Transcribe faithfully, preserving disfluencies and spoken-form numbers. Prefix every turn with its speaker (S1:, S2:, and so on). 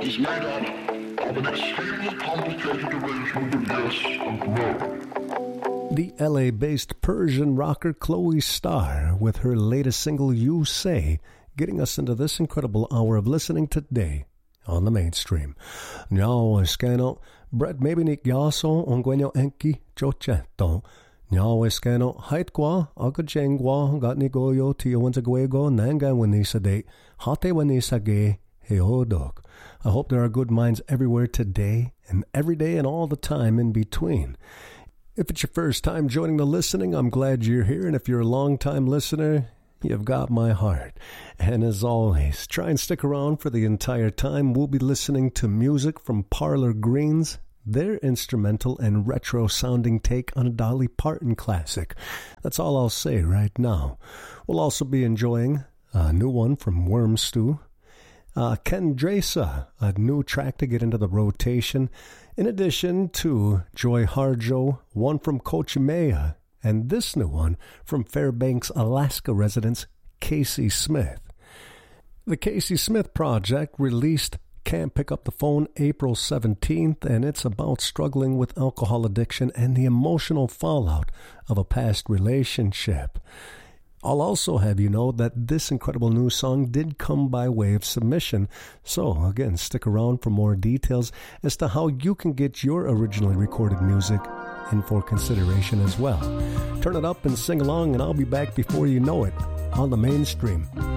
S1: is made up of an extremely complicated arrangement of yes and no.
S2: The L A-based Persian rocker Chloe Starr with her latest single, You Say, getting us into this incredible hour of listening today on the mainstream. Now, Scano, Brett Mabinik Yaso, Ongueno Enki, Jocheto. Now, Scano, Haitqua, Agajengwa, Gatnigoyo, Tiowanzaguego, Nanga Wanisade, Hate Wanisage, Heodok. I hope there are good minds everywhere today, and every day and all the time in between. If it's your first time joining the listening, I'm glad you're here, and if you're a long-time listener, you've got my heart. And as always, try and stick around for the entire time. We'll be listening to music from Parlor Greens, their instrumental and retro-sounding take on a Dolly Parton classic. That's all I'll say right now. We'll also be enjoying a new one from Worm Stew, uh, Kendresa, a new track to get into the rotation, in addition to Joy Harjo, one from Cochimea, and this new one from Fairbanks, Alaska residents Casey Smith. The Casey Smith Project released Can't Pick Up the Phone April seventeenth, and it's about struggling with alcohol addiction and the emotional fallout of a past relationship. I'll also have you know that this incredible new song did come by way of submission, so again, stick around for more details as to how you can get your originally recorded music in for consideration as well. Turn it up and sing along, and I'll be back before you know it on the mainstream.